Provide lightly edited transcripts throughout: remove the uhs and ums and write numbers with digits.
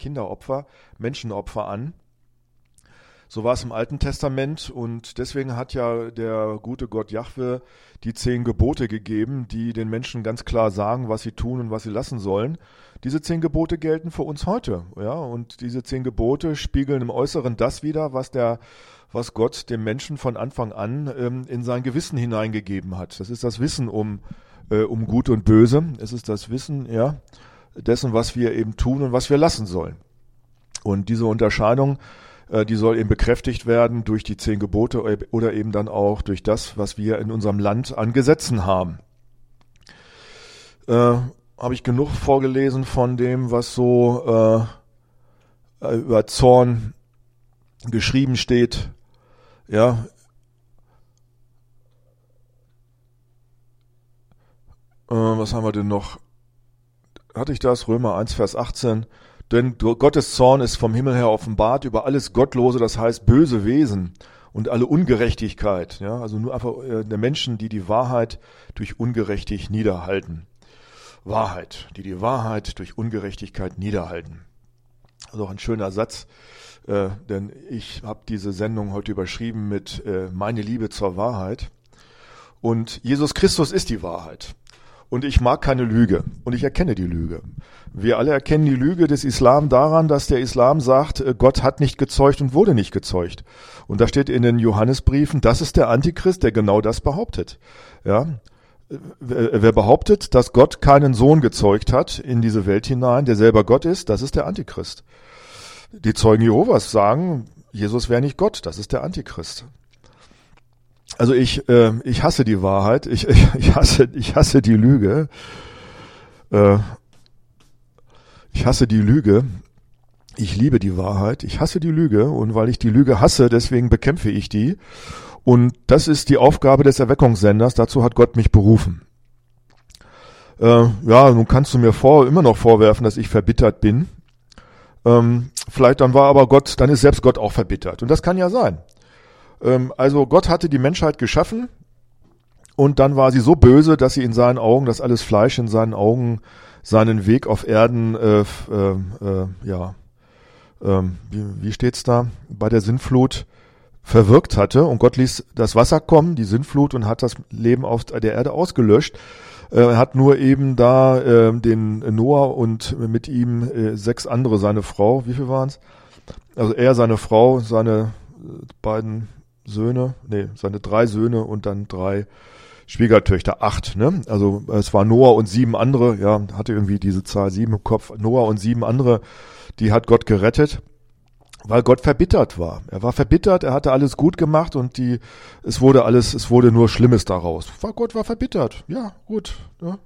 Kinderopfer, Menschenopfer an. So war es im Alten Testament und deswegen hat ja der gute Gott Jahwe die 10 Gebote gegeben, die den Menschen ganz klar sagen, was sie tun und was sie lassen sollen. Diese 10 Gebote gelten für uns heute, ja, und diese 10 Gebote spiegeln im Äußeren das wider, was Gott dem Menschen von Anfang an in sein Gewissen hineingegeben hat. Das ist das Wissen um Gut und Böse. Es ist das Wissen, ja, dessen, was wir eben tun und was wir lassen sollen. Und diese Unterscheidung, die soll eben bekräftigt werden durch die 10 Gebote oder eben dann auch durch das, was wir in unserem Land an Gesetzen haben. Habe ich genug vorgelesen von dem, was so über Zorn geschrieben steht. Ja. Was haben wir denn noch? Hatte ich das? Römer 1, Vers 18. Denn Gottes Zorn ist vom Himmel her offenbart über alles Gottlose, das heißt böse Wesen und alle Ungerechtigkeit. Ja, also nur einfach der Menschen, die die Wahrheit durch Ungerechtigkeit niederhalten. Die Wahrheit durch Ungerechtigkeit niederhalten. Also auch ein schöner Satz, denn ich habe diese Sendung heute überschrieben mit meine Liebe zur Wahrheit. Und Jesus Christus ist die Wahrheit. Und ich mag keine Lüge und ich erkenne die Lüge. Wir alle erkennen die Lüge des Islam daran, dass der Islam sagt, Gott hat nicht gezeugt und wurde nicht gezeugt. Und da steht in den Johannesbriefen, das ist der Antichrist, der genau das behauptet. Ja, wer behauptet, dass Gott keinen Sohn gezeugt hat in diese Welt hinein, der selber Gott ist, das ist der Antichrist. Die Zeugen Jehovas sagen, Jesus wäre nicht Gott, das ist der Antichrist. Also ich hasse die Wahrheit, ich hasse die Lüge. Ich hasse die Lüge. Ich liebe die Wahrheit. Ich hasse die Lüge und weil ich die Lüge hasse, deswegen bekämpfe ich die. Und das ist die Aufgabe des Erweckungssenders. Dazu hat Gott mich berufen. Ja, nun kannst du mir immer noch vorwerfen, dass ich verbittert bin. Vielleicht dann ist selbst Gott auch verbittert. Und das kann ja sein. Also Gott hatte die Menschheit geschaffen und dann war sie so böse, dass sie in seinen Augen, dass alles Fleisch in seinen Augen seinen Weg auf Erden, wie steht's da, bei der Sintflut verwirkt hatte und Gott ließ das Wasser kommen, die Sintflut und hat das Leben auf der Erde ausgelöscht. Er hat nur eben da den Noah und mit ihm 6 andere, seine Frau, wie viel waren's? Also er, seine Frau, seine beiden Söhne, seine 3 Söhne und dann 3 Schwiegertöchter, 8, ne? Also es war Noah und 7 andere, ja, hatte irgendwie diese Zahl 7 im Kopf. Noah und 7 andere, die hat Gott gerettet, weil Gott verbittert war. Er war verbittert, er hatte alles gut gemacht und es wurde nur Schlimmes daraus. Gott war verbittert, ja, gut, ja.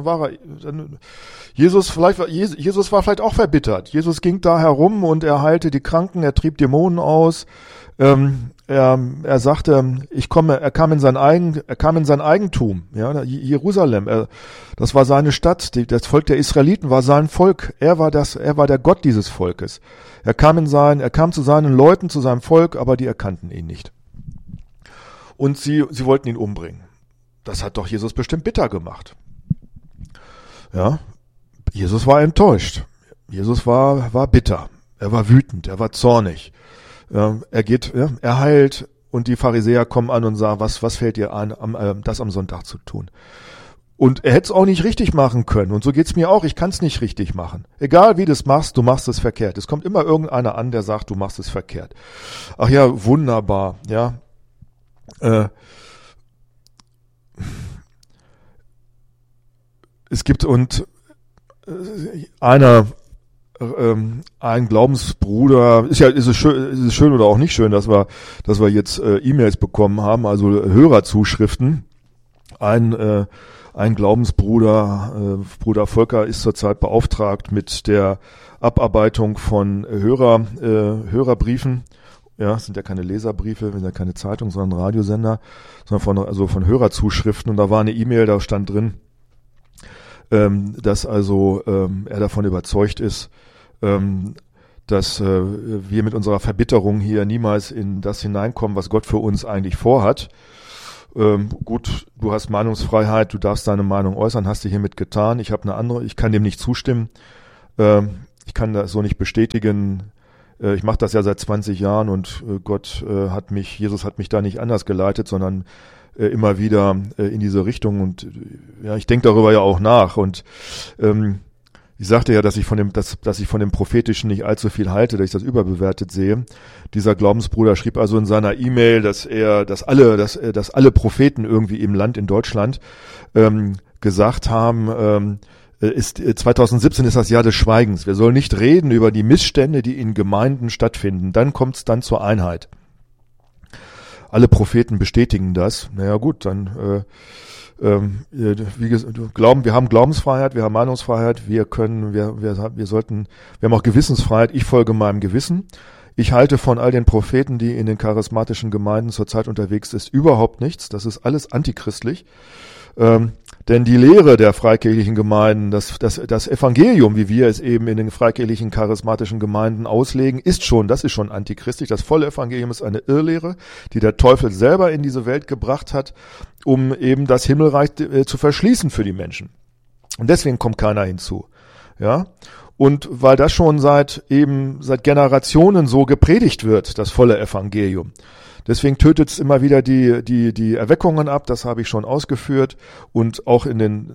Jesus war vielleicht auch verbittert. Jesus ging da herum und er heilte die Kranken, er trieb Dämonen aus. Er sagte, er kam in sein Eigentum, ja, Jerusalem. Das war seine Stadt. Das Volk der Israeliten war sein Volk. Er war der Gott dieses Volkes. Er kam zu seinen Leuten, zu seinem Volk, aber die erkannten ihn nicht. Und sie wollten ihn umbringen. Das hat doch Jesus bestimmt bitter gemacht. Ja, Jesus war enttäuscht. Jesus war bitter. Er war wütend. Er war zornig. Er heilt und die Pharisäer kommen an und sagen, was fällt dir an, das am Sonntag zu tun? Und er hätte es auch nicht richtig machen können. Und so geht's mir auch. Ich kann es nicht richtig machen. Egal wie du es machst, du machst es verkehrt. Es kommt immer irgendeiner an, der sagt, du machst es verkehrt. Ach ja, wunderbar. Ja. Es gibt ein Glaubensbruder, ist es schön oder auch nicht schön, dass wir jetzt E-Mails bekommen haben, also Hörerzuschriften. Ein Glaubensbruder, Bruder Volker, ist zurzeit beauftragt mit der Abarbeitung von Hörerbriefen. Ja, es sind ja keine Leserbriefe, wir sind ja keine Zeitung, sondern Radiosender, sondern von Hörerzuschriften. Und da war eine E-Mail, da stand drin, dass er davon überzeugt ist, dass wir mit unserer Verbitterung hier niemals in das hineinkommen, was Gott für uns eigentlich vorhat. Gut, du hast Meinungsfreiheit, du darfst deine Meinung äußern, hast du hiermit getan. Ich habe eine andere, ich kann dem nicht zustimmen. Ich kann das so nicht bestätigen. Ich mache das ja seit 20 Jahren und Jesus hat mich da nicht anders geleitet, sondern immer wieder in diese Richtung und ja, ich denke darüber ja auch nach und ich sagte ja, dass ich von dem Prophetischen nicht allzu viel halte, dass ich das überbewertet sehe. Dieser Glaubensbruder schrieb also in seiner E-Mail, dass alle Propheten irgendwie im Land in Deutschland gesagt haben, 2017 ist das Jahr des Schweigens. Wir sollen nicht reden über die Missstände, die in Gemeinden stattfinden. Dann kommt es dann zur Einheit. Alle Propheten bestätigen das. Naja gut, dann wie gesagt, wir haben Glaubensfreiheit, wir haben Meinungsfreiheit, wir haben auch Gewissensfreiheit. Ich folge meinem Gewissen. Ich halte von all den Propheten, die in den charismatischen Gemeinden zurzeit unterwegs sind, überhaupt nichts. Das ist alles antichristlich. Denn die Lehre der freikirchlichen Gemeinden, das Evangelium, wie wir es eben in den freikirchlichen charismatischen Gemeinden auslegen, das ist schon antichristlich. Das volle Evangelium ist eine Irrlehre, die der Teufel selber in diese Welt gebracht hat, um eben das Himmelreich zu verschließen für die Menschen. Und deswegen kommt keiner hinzu. Ja? Und weil das schon seit Generationen so gepredigt wird, das volle Evangelium. Deswegen tötet es immer wieder die Erweckungen ab, das habe ich schon ausgeführt und auch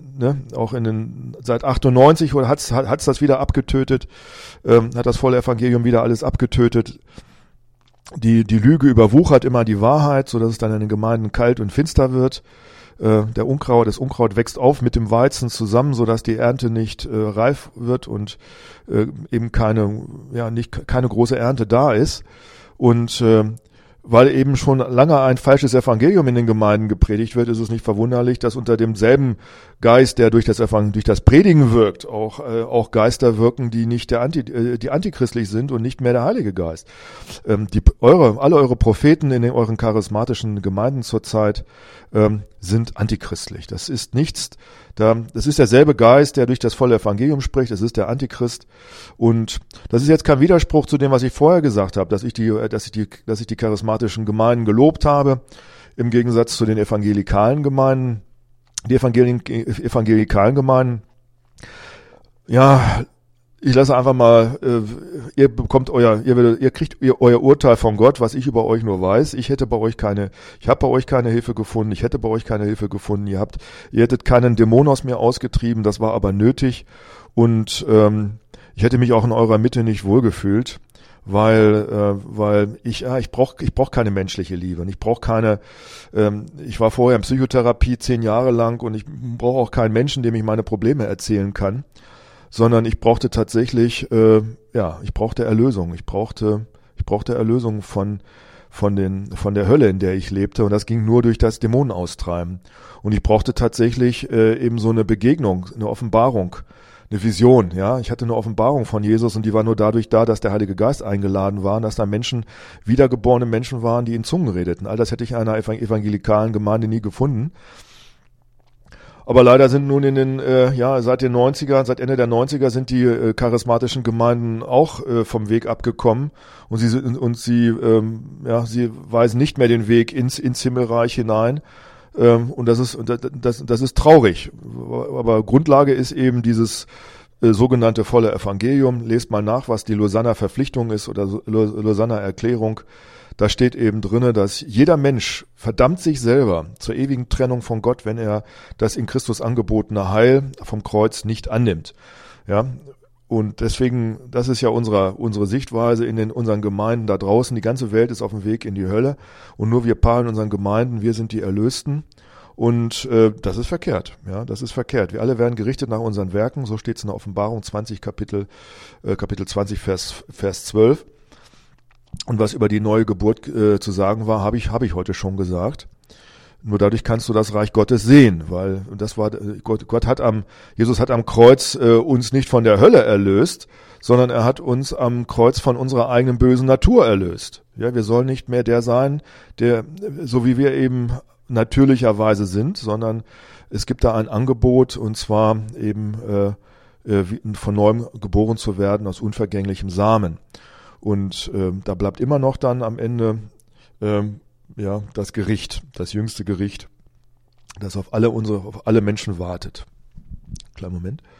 seit 98 hat's das wieder abgetötet, hat das volle Evangelium wieder alles abgetötet. Die Lüge überwuchert immer die Wahrheit, so dass es dann in den Gemeinden kalt und finster wird. Das Unkraut wächst auf mit dem Weizen zusammen, so dass die Ernte nicht reif wird und eben keine große Ernte da ist. Und weil eben schon lange ein falsches Evangelium in den Gemeinden gepredigt wird, ist es nicht verwunderlich, dass unter demselben Geist, der durch das Predigen wirkt, auch Geister wirken, die nicht die antichristlich sind und nicht mehr der Heilige Geist. Alle eure Propheten in euren charismatischen Gemeinden zurzeit sind antichristlich. Das ist nichts. Das ist derselbe Geist, der durch das volle Evangelium spricht. Es ist der Antichrist. Und das ist jetzt kein Widerspruch zu dem, was ich vorher gesagt habe, dass ich die charismatischen Gemeinden gelobt habe, im Gegensatz zu den evangelikalen Gemeinden. Die evangelikalen Gemeinden, ja, ich lasse einfach mal, ihr kriegt euer Urteil von Gott, was ich über euch nur weiß. Ich habe bei euch keine Hilfe gefunden, ich hätte bei euch keine Hilfe gefunden, ihr hättet keinen Dämon aus mir ausgetrieben, das war aber nötig und ich hätte mich auch in eurer Mitte nicht wohlgefühlt, weil ich brauche keine menschliche Liebe und ich war vorher in Psychotherapie 10 Jahre lang und ich brauche auch keinen Menschen, dem ich meine Probleme erzählen kann. Sondern ich brauchte tatsächlich, ich brauchte Erlösung. Ich brauchte Erlösung von der Hölle, in der ich lebte. Und das ging nur durch das Dämonenaustreiben. Und ich brauchte tatsächlich eben so eine Begegnung, eine Offenbarung, eine Vision. Ja, ich hatte eine Offenbarung von Jesus und die war nur dadurch da, dass der Heilige Geist eingeladen war, dass da wiedergeborene Menschen waren, die in Zungen redeten. All das hätte ich in einer evangelikalen Gemeinde nie gefunden. Aber leider sind nun seit Ende der 90er sind die charismatischen Gemeinden auch vom Weg abgekommen und sie weisen nicht mehr den Weg ins Himmelreich hinein. Und das ist traurig. Aber Grundlage ist eben dieses sogenannte volle Evangelium. Lest mal nach, was die Lausanner Verpflichtung ist oder Lausanner Erklärung. Da steht eben drinne, dass jeder Mensch verdammt sich selber zur ewigen Trennung von Gott, wenn er das in Christus angebotene Heil vom Kreuz nicht annimmt. Ja, und deswegen, das ist ja unsere Sichtweise in unseren Gemeinden da draußen. Die ganze Welt ist auf dem Weg in die Hölle und nur wir paar in unseren Gemeinden, wir sind die Erlösten. Und das ist verkehrt. Ja, das ist verkehrt. Wir alle werden gerichtet nach unseren Werken. So steht es in der Offenbarung 20, Kapitel 20, Vers 12. Und was über die neue Geburt zu sagen war, habe ich heute schon gesagt. Nur dadurch kannst du das Reich Gottes sehen, weil Jesus hat am Kreuz uns nicht von der Hölle erlöst, sondern er hat uns am Kreuz von unserer eigenen bösen Natur erlöst. Ja, wir sollen nicht mehr der sein, der so wie wir eben natürlicherweise sind, sondern es gibt da ein Angebot und zwar eben von neuem geboren zu werden aus unvergänglichem Samen. Und da bleibt immer noch dann am Ende das Gericht, das jüngste Gericht, das auf alle Menschen wartet. Kleinen Moment.